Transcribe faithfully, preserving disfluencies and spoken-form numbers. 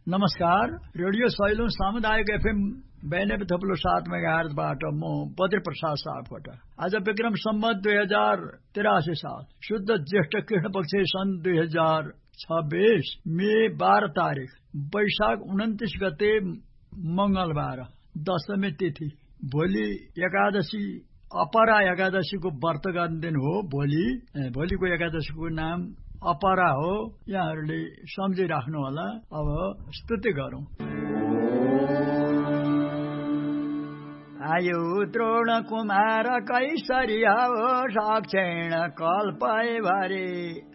नमस्कार, radio salon सामुदायिक FM बयानब्बे थप्लो सात मेगाहर्जबाट म बद्री प्रसाद सापकोटा। आज विक्रम सम्वत दुई हजार तिरासी साल शुद्ध ज्येष्ठ कृष्ण पक्ष सन् दुई हजार छब्बीस मे बाह्र तारिक वैशाख उन्तिस गते मंगलबार दशमी तिथि। भोलि एकादशी अपरा एकादशीको व्रत गर्ने दिन हो। भोलि भोलिको एकादशीको नाम अपरा हो। यहाँहरूले सम्झिराख्नु होला। अब स्तुति गरौं। आयु द्रोण कुमार कैसरिया हो साक्षेण कल्पय भरे